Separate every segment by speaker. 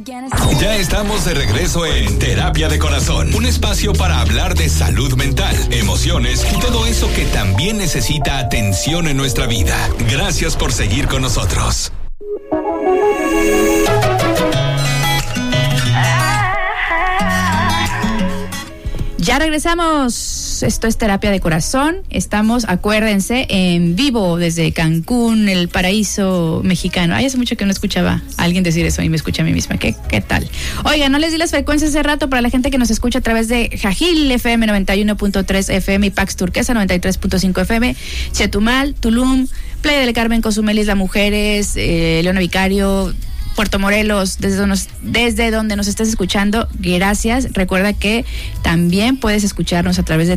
Speaker 1: Ya estamos de regreso en Terapia de Corazón, un espacio para hablar de salud mental, emociones y todo eso que también necesita atención en nuestra vida. Gracias por seguir con nosotros.
Speaker 2: Ya regresamos. Esto es Terapia de Corazón. Estamos, acuérdense, en vivo desde Cancún, el paraíso mexicano. Ay, hace mucho que no escuchaba a alguien decir eso y me escucha a mí misma. ¿Qué tal? Oiga, no les di las frecuencias hace rato para la gente que nos escucha a través de Jajil FM 91.3 FM y Pax Turquesa 93.5 FM, Chetumal, Tulum, Playa del Carmen, Cozumel, Isla Mujeres, Leona Vicario, Puerto Morelos, desde donde nos estés escuchando, gracias. Recuerda que también puedes escucharnos a través de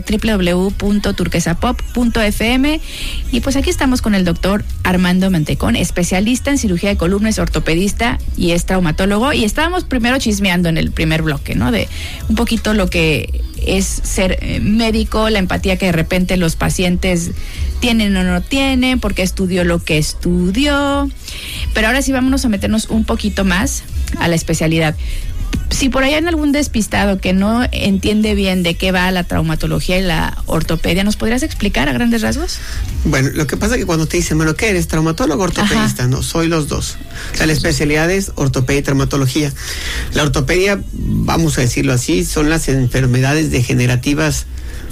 Speaker 2: www.turquesapop.fm. Y pues aquí estamos con el doctor Armando Mantecón, especialista en cirugía de columna, es ortopedista y es traumatólogo. Y estábamos primero chismeando en el primer bloque, ¿no? De un poquito lo que es ser médico, la empatía que de repente los pacientes tienen o no tienen, porque estudió lo que estudió. Pero ahora sí vámonos a meternos un poquito más a la especialidad. Si por ahí hay algún despistado que no entiende bien de qué va la traumatología y la ortopedia, ¿nos podrías explicar a grandes rasgos?
Speaker 3: Bueno, lo que pasa es que cuando te dicen, bueno, ¿qué eres? ¿Traumatólogo o ortopedista? Ajá. No, soy los dos. O sea, la especialidad es ortopedia y traumatología. La ortopedia, vamos a decirlo así, son las enfermedades degenerativas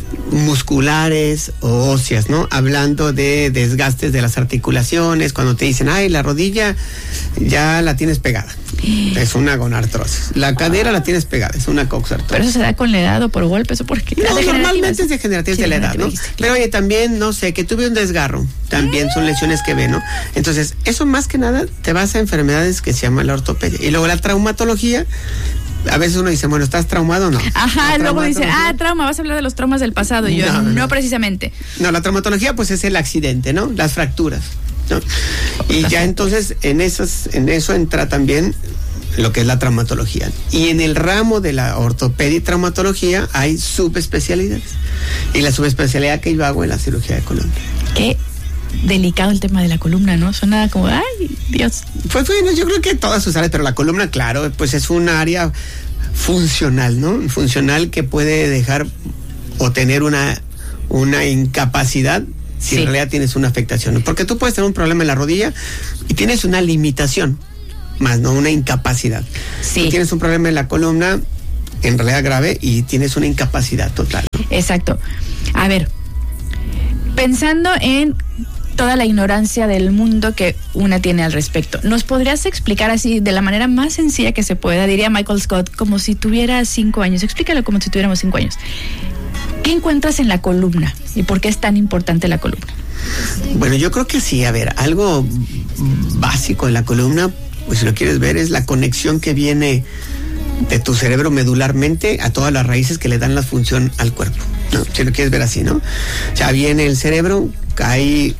Speaker 3: musculares o óseas, ¿no? Hablando de desgastes de las articulaciones, cuando te dicen, ay, la rodilla ya la tienes pegada, es una gonartrosis. La cadera la tienes pegada, es una coxartrosis.
Speaker 2: ¿Pero eso se da con la edad o por golpes o por qué?
Speaker 3: No, normalmente es degenerativa, sí, de la edad, ¿no? Pero oye, también, no sé, que tuve un desgarro, también son lesiones que ven, ¿no? Entonces, eso más que nada te vas a enfermedades que se llaman la ortopedia. Y luego la traumatología, a veces uno dice, bueno, ¿estás traumado o no?
Speaker 2: Ajá, luego dice, trauma, vas a hablar de los traumas del pasado. Y yo, no precisamente.
Speaker 3: No, la traumatología pues es el accidente, ¿no? Las fracturas, ¿no? Y ya entonces en eso entra también lo que es la traumatología. Y en el ramo de la ortopedia y traumatología hay subespecialidades. Y la subespecialidad que yo hago es la cirugía de columna.
Speaker 2: ¿Qué? Delicado el tema de la columna, ¿no? Suena como, ay, Dios.
Speaker 3: Pues bueno, yo creo que todas sus áreas, pero la columna, claro, pues es un área funcional, ¿no? Funcional que puede dejar o tener una incapacidad si en realidad tienes una afectación. Porque tú puedes tener un problema en la rodilla y tienes una limitación, más no una incapacidad. Sí. Tú tienes un problema en la columna, en realidad grave, y tienes una incapacidad total, ¿no?
Speaker 2: Exacto. A ver, pensando en toda la ignorancia del mundo que una tiene al respecto, ¿nos podrías explicar así de la manera más sencilla que se pueda? Diría Michael Scott, como si tuviera 5 años. Explícalo como si tuviéramos 5 años. ¿Qué encuentras en la columna y por qué es tan importante la columna?
Speaker 3: Bueno, yo creo que sí, a ver, algo básico en la columna, pues si lo quieres ver, es la conexión que viene de tu cerebro medularmente a todas las raíces que le dan la función al cuerpo, ¿no? Si lo quieres ver así, ¿no? O sea, viene el cerebro, cae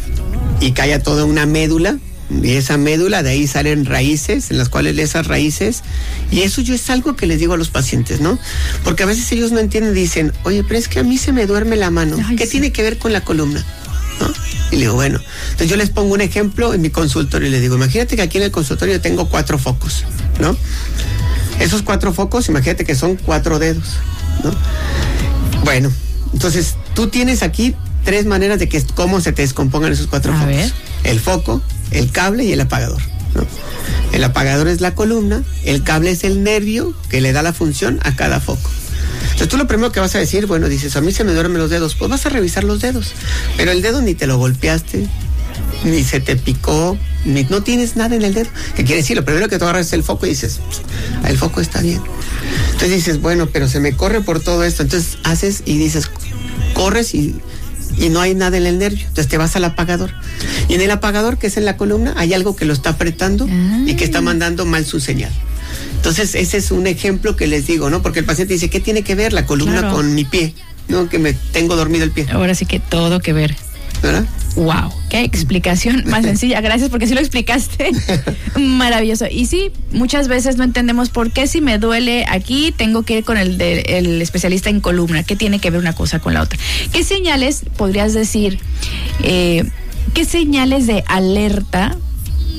Speaker 3: a toda una médula, y esa médula, de ahí salen raíces, en las cuales esas raíces, y eso yo es algo que les digo a los pacientes, ¿no? Porque a veces ellos no entienden, dicen, oye, pero es que a mí se me duerme la mano. Ay, ¿qué tiene que ver con la columna? ¿No? Y le digo, bueno, entonces yo les pongo un ejemplo en mi consultorio y les digo, imagínate que aquí en el consultorio tengo 4 focos, ¿no? Esos 4 focos, imagínate que son 4 dedos, ¿no? Bueno, entonces tú tienes aquí 3 maneras de cómo se te descompongan esos 4 focos. Ver. El foco, el cable y el apagador, ¿no? El apagador es la columna, el cable es el nervio que le da la función a cada foco. Entonces tú lo primero que vas a decir, bueno, dices, a mí se me duermen los dedos, pues vas a revisar los dedos, pero el dedo ni te lo golpeaste, ni se te picó, ni no tienes nada en el dedo. ¿Qué quiere decir? Lo primero que tú agarras es el foco y dices, el foco está bien. Entonces dices, bueno, pero se me corre por todo esto. Entonces haces y dices, corres y no hay nada en el nervio. Entonces te vas al apagador. Y en el apagador, que es en la columna, hay algo que lo está apretando y que está mandando mal su señal. Entonces ese es un ejemplo que les digo, ¿no? Porque el paciente dice, ¿qué tiene que ver la columna con mi pie? No, que me tengo dormido el pie.
Speaker 2: Ahora sí que todo que ver.
Speaker 3: ¿Verdad?
Speaker 2: Wow, qué explicación más sencilla. Gracias, porque sí lo explicaste. Maravilloso. Y sí, muchas veces no entendemos por qué si me duele aquí tengo que ir con el especialista en columna. ¿Qué tiene que ver una cosa con la otra? ¿Qué señales podrías decir? ¿Qué señales de alerta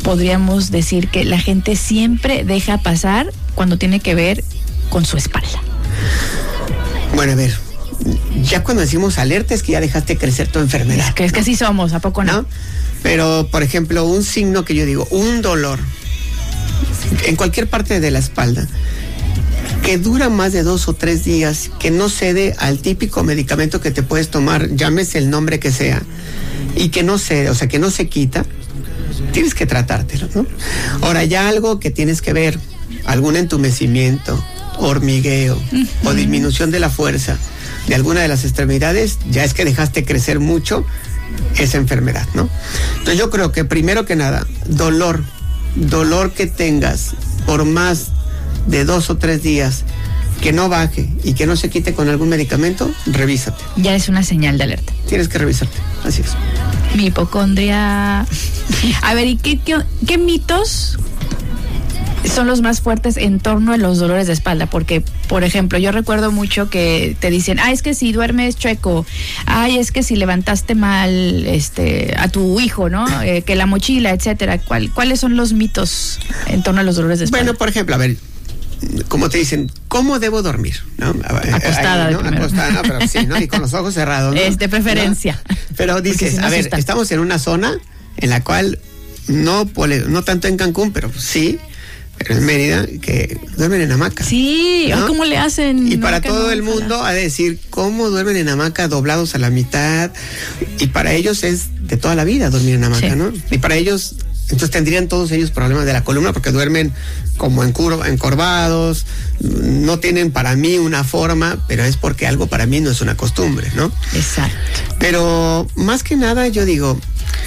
Speaker 2: podríamos decir que la gente siempre deja pasar cuando tiene que ver con su espalda?
Speaker 3: Bueno, a ver, ya cuando decimos alerta es que ya dejaste crecer tu enfermedad.
Speaker 2: Es que así somos, ¿a poco no?
Speaker 3: Pero, por ejemplo, un signo que yo digo, un dolor en cualquier parte de la espalda, que dura más de 2 o 3 días, que no cede al típico medicamento que te puedes tomar, llámese el nombre que sea, y que no cede, o sea, que no se quita, tienes que tratártelo, ¿no? Ahora, ya algo que tienes que ver, algún entumecimiento, hormigueo o disminución de la fuerza de alguna de las extremidades, ya es que dejaste crecer mucho esa enfermedad, ¿no? Entonces yo creo que primero que nada, dolor que tengas por más de 2 o 3 días, que no baje y que no se quite con algún medicamento, revísate.
Speaker 2: Ya es una señal de alerta.
Speaker 3: Tienes que revisarte, así es.
Speaker 2: Mi hipocondria. A ver, ¿y qué mitos son los más fuertes en torno a los dolores de espalda? Porque, por ejemplo, yo recuerdo mucho que te dicen, es que si duermes chueco, es que si levantaste mal a tu hijo, ¿no? Que la mochila, etcétera. ¿Cuáles son los mitos en torno a los dolores de espalda?
Speaker 3: Bueno, por ejemplo, a ver, como te dicen, ¿cómo debo dormir? ¿No?
Speaker 2: Acostada,
Speaker 3: ahí, ¿no? Acostada, no, pero sí, ¿no? Y con los ojos cerrados, ¿no?
Speaker 2: De preferencia.
Speaker 3: ¿No? Pero dices, si no, a ver, estamos en una zona en la cual no tanto en Cancún, pero sí, pero en Mérida, que duermen en hamaca.
Speaker 2: Sí, ¿no? ¿Cómo le hacen?
Speaker 3: Y para todo el mundo a decir, ¿cómo duermen en hamaca doblados a la mitad? Y para ellos es de toda la vida dormir en hamaca, sí, ¿no? Y para ellos, entonces tendrían todos ellos problemas de la columna porque duermen como encorvados, no tienen para mí una forma, pero es porque algo para mí no es una costumbre, ¿no?
Speaker 2: Exacto.
Speaker 3: Pero más que nada yo digo,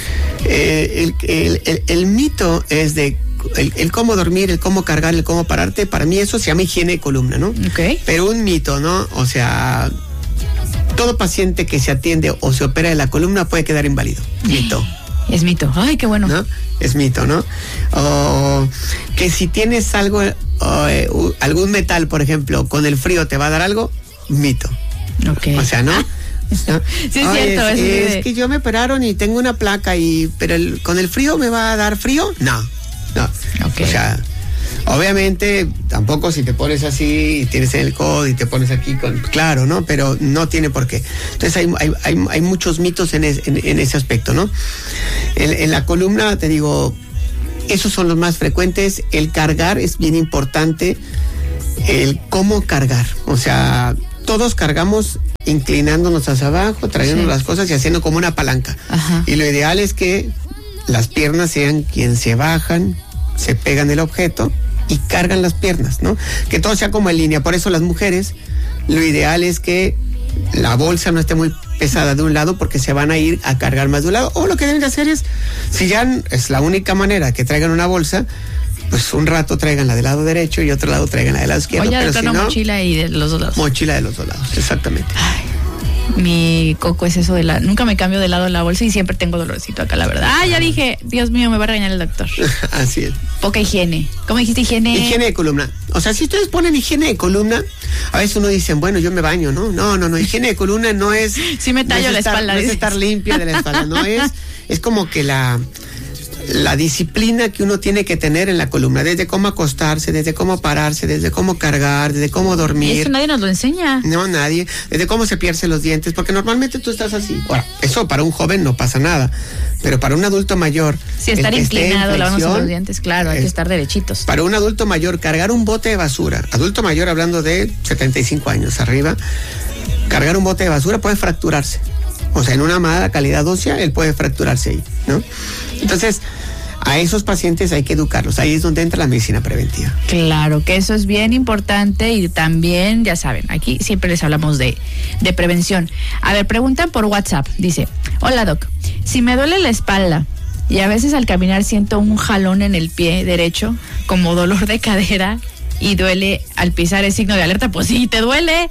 Speaker 3: el mito es de el cómo dormir, el cómo cargar, el cómo pararte. Para mí eso se llama higiene de columna, ¿no?
Speaker 2: Okay.
Speaker 3: Pero un mito, ¿no? O sea, todo paciente que se atiende o se opera de la columna puede quedar inválido. Mito.
Speaker 2: Es mito. Ay, qué bueno.
Speaker 3: ¿No? Es mito, ¿no? O que si tienes algo, algún metal, por ejemplo, con el frío te va a dar algo, mito.
Speaker 2: Okay.
Speaker 3: O sea, ¿no? ¿No?
Speaker 2: Sí, es cierto.
Speaker 3: Es que yo me operaron y tengo una placa pero con el frío me va a dar frío. No. Okay. O sea, obviamente tampoco si te pones así y tienes en el codo y te pones aquí claro, ¿no? Pero no tiene por qué. Entonces hay muchos mitos en ese aspecto, ¿no? En la columna, te digo, esos son los más frecuentes. El cargar es bien importante. El cómo cargar. O sea, todos cargamos inclinándonos hacia abajo, trayendo las cosas y haciendo como una palanca.
Speaker 2: Ajá.
Speaker 3: Y lo ideal es que las piernas sean quien se bajan, se pegan el objeto y cargan las piernas, ¿no? Que todo sea como en línea. Por eso las mujeres, lo ideal es que la bolsa no esté muy pesada de un lado porque se van a ir a cargar más de un lado. O lo que deben de hacer es, si ya es la única manera que traigan una bolsa, pues un rato traiganla del lado derecho y otro lado traiganla del lado izquierdo.
Speaker 2: O ya
Speaker 3: pero
Speaker 2: si no, mochila y de los dos lados.
Speaker 3: Mochila de los dos lados, exactamente.
Speaker 2: Ay, mi coco es eso nunca me cambio de lado la bolsa y siempre tengo dolorcito acá, la verdad. Ya dije, Dios mío, me va a regañar el doctor.
Speaker 3: Así es.
Speaker 2: Poca higiene. ¿Cómo dijiste higiene?
Speaker 3: Higiene de columna. O sea, si ustedes ponen higiene de columna, a veces uno dice, bueno, yo me baño, ¿no? No, higiene de columna no es...
Speaker 2: Sí me tallo la espalda.
Speaker 3: No es estar limpia de la espalda, no es como que la disciplina que uno tiene que tener en la columna, desde cómo acostarse, desde cómo pararse, desde cómo cargar, desde cómo dormir.
Speaker 2: Y eso nadie nos lo enseña.
Speaker 3: No, nadie. Desde cómo cepillarse los dientes, porque normalmente tú estás así. Ahora, eso para un joven no pasa nada, pero para un adulto mayor...
Speaker 2: Sí, estar inclinado, lavándose los dientes, claro, hay que estar derechitos.
Speaker 3: Para un adulto mayor, cargar un bote de basura, adulto mayor hablando de 75 años arriba, cargar un bote de basura puede fracturarse. O sea, en una mala calidad ósea, él puede fracturarse ahí, ¿no? Entonces, a esos pacientes hay que educarlos. Ahí es donde entra la medicina preventiva.
Speaker 2: Claro, que eso es bien importante y también, ya saben, aquí siempre les hablamos de prevención. A ver, preguntan por WhatsApp. Dice, hola doc, si me duele la espalda y a veces al caminar siento un jalón en el pie derecho, como dolor de cadera y duele al pisar, ¿es signo de alerta? Pues sí, te duele.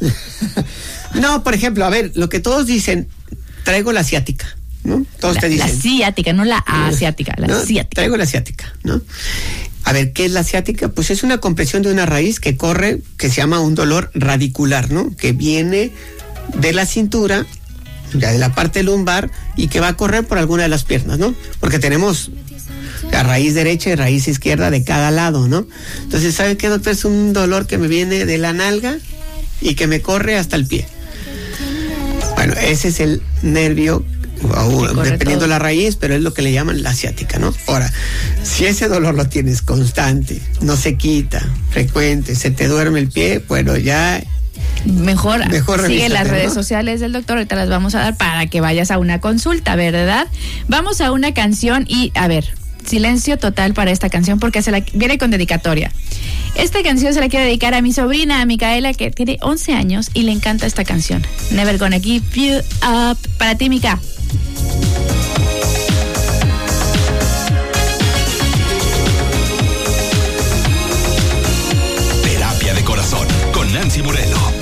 Speaker 3: No, por ejemplo, a ver, lo que todos dicen, traigo la ciática, ¿no? Todos te dicen.
Speaker 2: La ciática, no la asiática, la ciática.
Speaker 3: Traigo la ciática, ¿no? A ver, ¿qué es la ciática? Pues es una compresión de una raíz que corre, que se llama un dolor radicular, ¿no? Que viene de la cintura, ya de la parte lumbar, y que va a correr por alguna de las piernas, ¿no? Porque tenemos a raíz derecha y raíz izquierda de cada lado, ¿no? Entonces, ¿sabe qué, doctor? Es un dolor que me viene de la nalga y que me corre hasta el pie. Bueno, ese es el nervio, dependiendo de la raíz, pero es lo que le llaman la ciática, ¿no? Ahora, si ese dolor lo tienes constante, no se quita, frecuente, se te duerme el pie, bueno, ya...
Speaker 2: Mejor sigue las redes
Speaker 3: ¿no?
Speaker 2: sociales del doctor, ahorita las vamos a dar para que vayas a una consulta, ¿verdad? Vamos a una canción y, a ver, silencio total para esta canción porque viene con dedicatoria. Esta canción se la quiero dedicar a mi sobrina, a Micaela, que tiene 11 años y le encanta esta canción. Never Gonna Give You Up. Para ti, Mica.
Speaker 1: Terapia de Corazón con Nancy Moreno.